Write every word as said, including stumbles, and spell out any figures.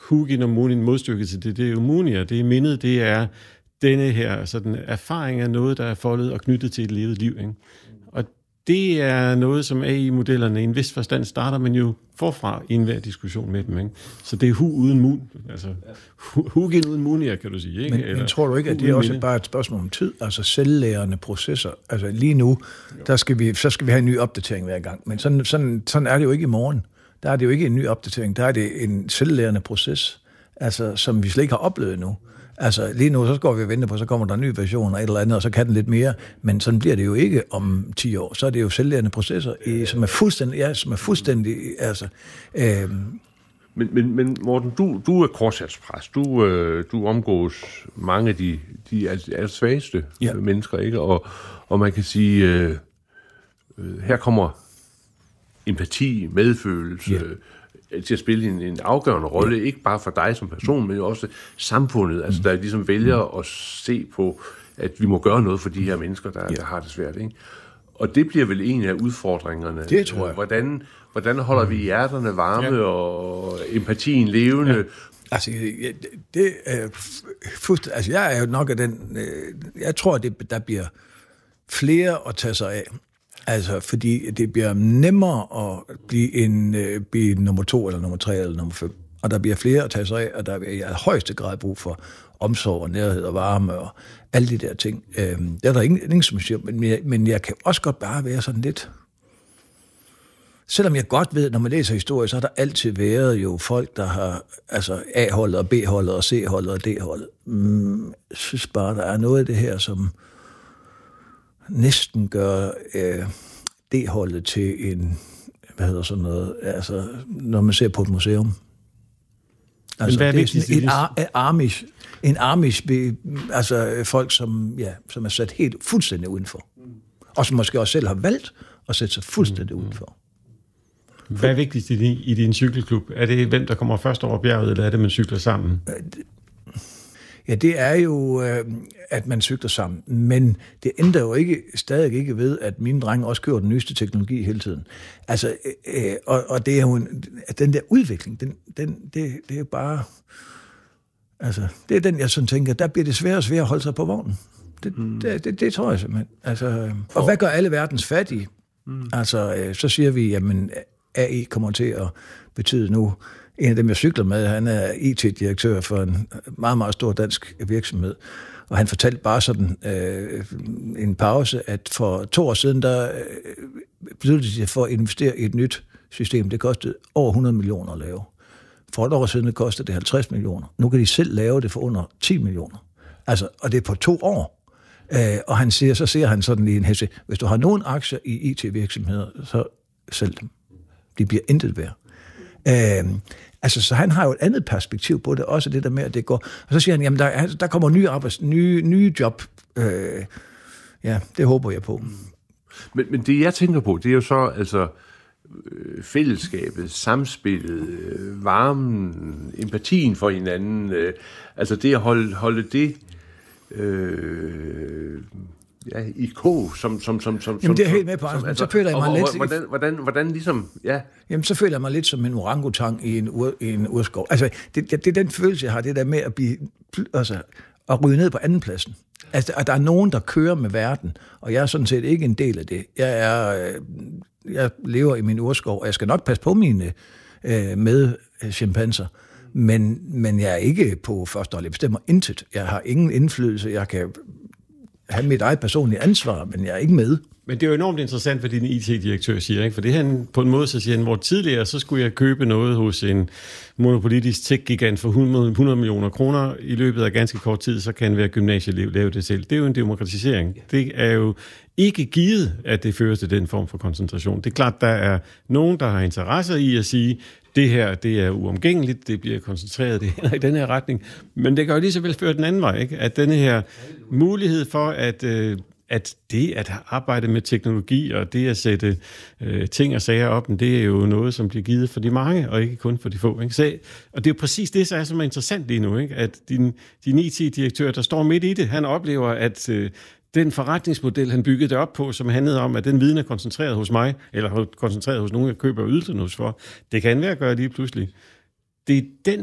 Hugin og Munin modstykket til det, det er Umunia, det er mindet, det er denne her sådan, erfaring af noget, der er foldet og knyttet til et levet liv. Ikke? Og det er noget, som A I-modellerne i en vis forstand starter, men jo forfra i enhver diskussion med dem. Ikke? Så det er hu uden mun. Altså, Hugin uden Munia, kan du sige. Ikke? Men, Eller, men tror du ikke, at det er også bare et spørgsmål om tid? Altså selvlærende processer. Altså lige nu, der skal vi, så skal vi have en ny opdatering hver gang. Men sådan, sådan, sådan er det jo ikke i morgen. Der er det jo ikke en ny opdatering. Der er det en selvlærende proces, altså, som vi slet ikke har oplevet nu. Altså lige nu, så går vi og venter på, så kommer der en ny version og et eller andet, og så kan den lidt mere. Men sådan bliver det jo ikke om ti år. Så er det jo selvlærende processer, i, som er fuldstændig, ja, som er fuldstændig, altså... Øh, Men, men, men Morten, du, du er korshærspræst. Du, øh, du omgås mange af de, de allersvageste ja. mennesker, ikke? Og, og man kan sige, øh, øh, her kommer empati, medfølelse, ja. øh, til at spille en, en afgørende rolle, ja. ikke bare for dig som person, men også samfundet, altså der ligesom vælger at se på, at vi må gøre noget for de her mennesker, der, ja. der har det svært, ikke? Og det bliver vel en af udfordringerne. Det tror jeg. Hvordan, hvordan holder vi hjerterne varme ja. og empatien levende? Ja. Altså, det er fuldstændig... Altså, jeg er jo nok af den... Jeg tror, det, der bliver flere at tage sig af. Altså, fordi det bliver nemmere at blive en blive nummer to, eller nummer tre, eller nummer fem. Og der bliver flere at tage sig af, og der er i højeste grad brug for omsorg og nærhed og varme og alle de der ting. Øhm, det er der ingen, ingen som siger, men jeg, men jeg kan også godt bare være sådan lidt... Selvom jeg godt ved, når man læser historie, så har der altid været jo folk, der har altså A-holdet og B-holdet og C-holdet og D-holdet. Mm, jeg synes bare, der er noget af det her, som næsten gør øh, D-holdet til en... Hvad hedder sådan noget? Altså, når man ser på et museum. Altså, hvad er det er vigtigst, sådan en ar- amish, en amish, altså folk, som, ja, som er sat helt fuldstændig udenfor. Og som måske også selv har valgt at sætte sig fuldstændig udenfor. Hvad er vigtigst i din, i din cykelklub? Er det, hvem der kommer først over bjerget, eller er det, man cykler sammen? Ja, det er jo, at man cykler sammen. Men det ændrer jo ikke, stadig ikke ved, at mine drenge også kører den nyeste teknologi hele tiden. Altså, og, og det er jo en, den der udvikling, den, den, det, det er jo bare... Altså, det er den, jeg sådan tænker, der bliver det sværere og sværere at holde sig på vognen. Det, mm. det, det, det tror jeg simpelthen. Altså, og hvad gør alle verdens fattige? Mm. Altså, så siger vi, jamen, A I kommer til at betyde nu... En af dem, jeg cykler med, han er I T-direktør for en meget, meget stor dansk virksomhed. Og han fortalte bare sådan øh, en pause, at for to år siden, der øh, besluttede de sig for at investere i et nyt system. Det kostede over hundrede millioner at lave. For et år siden det kostede det halvtreds millioner. Nu kan de selv lave det for under ti millioner. Altså, og det er på to år. Øh, og han siger, så siger han sådan i en hesse, hvis du har nogen aktier i I T-virksomheder, så sælg dem. De bliver intet værd. Øh, altså, så han har jo et andet perspektiv på det, også det der med, at det går... Og så siger han, jamen, der, der kommer nye arbejds, nye, nye job. Øh, ja, det håber jeg på. Men, men det, jeg tænker på, det er jo så, altså, øh, fællesskabet, samspillet, øh, varmen, empatien for hinanden, øh, altså det at holde, holde det... Øh, ja, i kog, som... som, som, som Jamen, det er helt med på, som, altså, så føler jeg mig og, lidt... Og, hvordan, hvordan, hvordan ligesom, ja... Jamen, så føler jeg mig lidt som en orangutang i en, ur, i en urskov. Altså, det, det, det er den følelse, jeg har, det der med at blive... Altså, at ryge ned på andenpladsen. Altså, at der er nogen, der kører med verden, og jeg er sådan set ikke en del af det. Jeg er... Jeg lever i min urskov, og jeg skal nok passe på mine øh, med chimpanser, men, men jeg er ikke på første hold. Jeg bestemmer intet. Jeg har ingen indflydelse. Jeg kan have mit eget personlige ansvar, men jeg er ikke med. Men det er jo enormt interessant, hvad din I T-direktør siger, ikke? For det han på en måde, så siger han, hvor tidligere, så skulle jeg købe noget hos en monopolitisk tech-gigant for hundrede millioner kroner. I løbet af ganske kort tid, så kan hver gymnasieelev lave det selv. Det er jo en demokratisering. Det er jo ikke givet, at det fører til den form for koncentration. Det er klart, der er nogen, der har interesser i at sige, det her, det er uomgængeligt, det bliver koncentreret det i den her retning. Men det kan jo lige så vel føre den anden vej, ikke? At denne her mulighed for, at, øh, at det at arbejde med teknologi og det at sætte øh, ting og sager op, det er jo noget, som bliver givet for de mange, og ikke kun for de få. Ikke? Så, og det er jo præcis det, så er, som er interessant lige nu, ikke? At din, din I T-direktør, der står midt i det, han oplever, at øh, den forretningsmodel, han byggede det op på, som handlede om, at den viden er koncentreret hos mig, eller koncentreret hos nogen, jeg køber ydelserne hos for, det kan være at gøre lige pludselig. Det er den